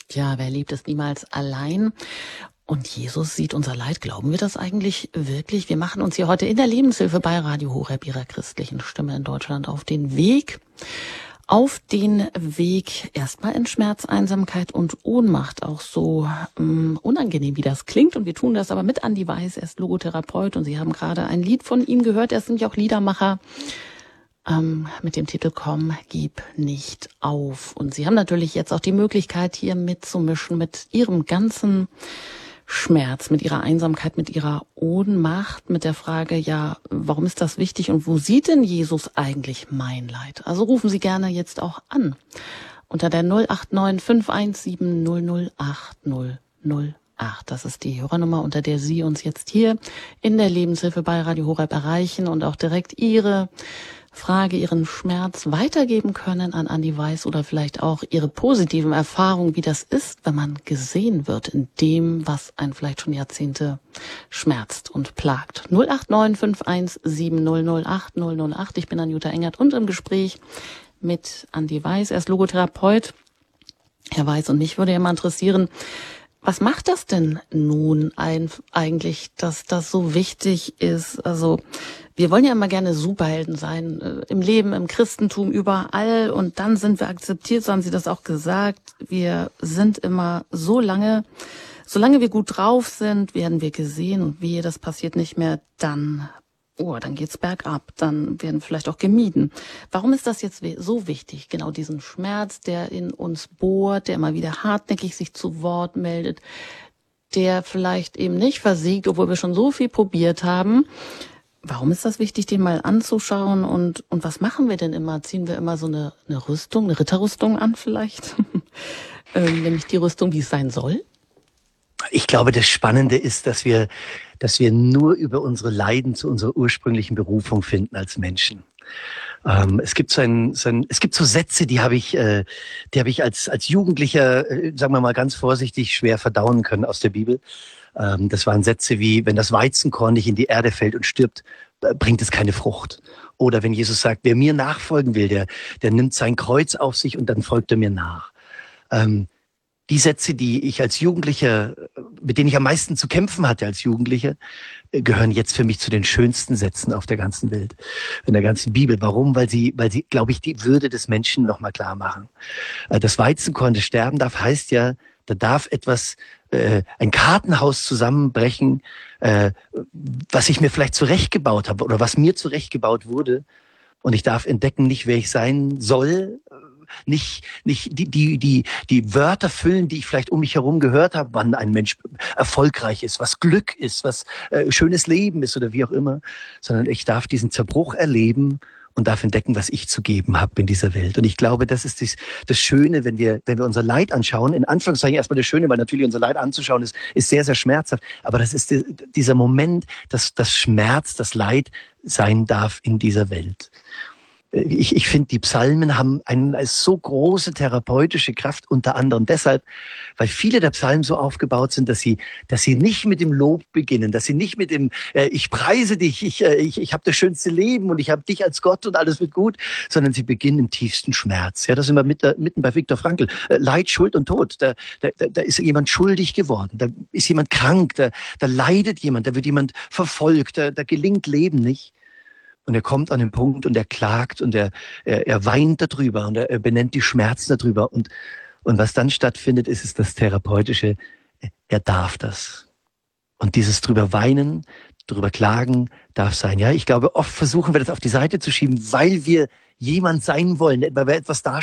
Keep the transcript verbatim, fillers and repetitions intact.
Ja, wer liebt es niemals allein? Und Jesus sieht unser Leid. Glauben wir das eigentlich wirklich? Wir machen uns hier heute in der Lebenshilfe bei Radio Horeb, ihrer christlichen Stimme in Deutschland, auf den Weg. Auf den Weg erstmal in Schmerz, Einsamkeit und Ohnmacht. Auch so ähm, unangenehm, wie das klingt. Und wir tun das aber mit Andi Weiß. Er ist Logotherapeut und Sie haben gerade ein Lied von ihm gehört. Er ist nämlich auch Liedermacher. Ähm, mit dem Titel Komm, gib nicht auf. Und Sie haben natürlich jetzt auch die Möglichkeit, hier mitzumischen mit Ihrem ganzen Schmerz, mit Ihrer Einsamkeit, mit Ihrer Ohnmacht, mit der Frage, ja, warum ist das wichtig und wo sieht denn Jesus eigentlich mein Leid? Also rufen Sie gerne jetzt auch an unter der null acht neun fünf eins sieben null null acht null null acht. Das ist die Hörernummer, unter der Sie uns jetzt hier in der Lebenshilfe bei Radio Horeb erreichen und auch direkt Ihre Frage, Ihren Schmerz weitergeben können an Andi Weiß oder vielleicht auch Ihre positiven Erfahrungen, wie das ist, wenn man gesehen wird in dem, was einen vielleicht schon Jahrzehnte schmerzt und plagt. null acht neun fünf eins sieben null null acht null null acht. Ich bin Anjuta Engert und im Gespräch mit Andi Weiß. Er ist Logotherapeut. Herr Weiß, und mich würde ja mal interessieren, was macht das denn nun ein, eigentlich, dass das so wichtig ist? Also wir wollen ja immer gerne Superhelden sein, äh, im Leben, im Christentum, überall. Und dann sind wir akzeptiert, so haben Sie das auch gesagt. Wir sind immer so lange, solange wir gut drauf sind, werden wir gesehen. Und wehe, das passiert nicht mehr, dann, oh, dann geht's bergab. Dann werden wir vielleicht auch gemieden. Warum ist das jetzt so wichtig? Genau diesen Schmerz, der in uns bohrt, der immer wieder hartnäckig sich zu Wort meldet, der vielleicht eben nicht versiegt, obwohl wir schon so viel probiert haben. Warum ist das wichtig, den mal anzuschauen? Und, und was machen wir denn immer? Ziehen wir immer so eine, eine Rüstung, eine Ritterrüstung an vielleicht? ähm, nämlich die Rüstung, wie es sein soll? Ich glaube, das Spannende ist, dass wir, dass wir nur über unsere Leiden zu unserer ursprünglichen Berufung finden als Menschen. Ähm, es gibt so ein, so ein, es gibt so Sätze, die habe ich, äh, die habe ich als als Jugendlicher, äh, sagen wir mal ganz vorsichtig, schwer verdauen können aus der Bibel. Ähm, das waren Sätze wie: Wenn das Weizenkorn nicht in die Erde fällt und stirbt, bringt es keine Frucht. Oder wenn Jesus sagt: Wer mir nachfolgen will, der der nimmt sein Kreuz auf sich und dann folgt er mir nach. Ähm, Die Sätze, die ich als Jugendlicher, mit denen ich am meisten zu kämpfen hatte als Jugendlicher, gehören jetzt für mich zu den schönsten Sätzen auf der ganzen Welt, in der ganzen Bibel. Warum? Weil sie, weil sie, glaube ich, die Würde des Menschen nochmal klar machen. Das Weizenkorn, das sterben darf, heißt ja, da darf etwas, äh, ein Kartenhaus zusammenbrechen, äh, was ich mir vielleicht zurechtgebaut habe oder was mir zurechtgebaut wurde. Und ich darf entdecken, nicht wer ich sein soll, nicht nicht die die die die Wörter füllen, die ich vielleicht um mich herum gehört habe, wann ein Mensch erfolgreich ist, was Glück ist, was äh, schönes Leben ist oder wie auch immer, sondern ich darf diesen Zerbruch erleben und darf entdecken, was ich zu geben habe in dieser Welt. Und ich glaube, das ist das, das Schöne, wenn wir wenn wir unser Leid anschauen, in Anführungszeichen erstmal das Schöne, weil natürlich unser Leid anzuschauen ist ist sehr sehr schmerzhaft, aber das ist die, dieser Moment, dass das Schmerz, das Leid sein darf in dieser Welt. Ich, ich finde, die Psalmen haben eine so große therapeutische Kraft, unter anderem deshalb, weil viele der Psalmen so aufgebaut sind, dass sie, dass sie nicht mit dem Lob beginnen, dass sie nicht mit dem äh, Ich preise dich, ich, äh, ich, ich habe das schönste Leben und ich habe dich als Gott und alles wird gut, sondern sie beginnen im tiefsten Schmerz. Ja, das sind wir mit, mitten bei Viktor Frankl. Äh, Leid, Schuld und Tod. Da, da, da ist jemand schuldig geworden, da ist jemand krank, da, da leidet jemand, da wird jemand verfolgt, da, da gelingt Leben nicht. Und er kommt an den Punkt und er klagt und er, er, er weint darüber und er, er benennt die Schmerzen darüber. Und, und was dann stattfindet, ist es das Therapeutische. Er darf das. Und dieses drüber weinen, drüber klagen darf sein. Ja, ich glaube, oft versuchen wir das auf die Seite zu schieben, weil wir jemand sein wollen, weil wir etwas darstellen